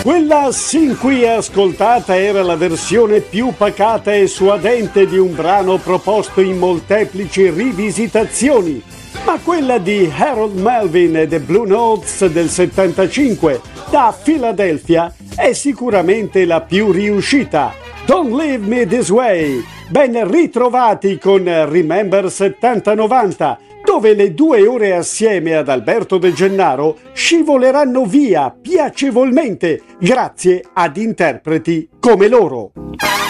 Quella sin qui ascoltata era la versione più pacata e suadente di un brano proposto in molteplici rivisitazioni, ma quella di Harold Melvin e The Blue Notes del 75 da Philadelphia è sicuramente la più riuscita. Don't Leave Me This Way. Ben ritrovati con Remember 70-90, dove le 2 ore assieme ad Alberto De Gennaro scivoleranno via piacevolmente grazie ad interpreti come loro.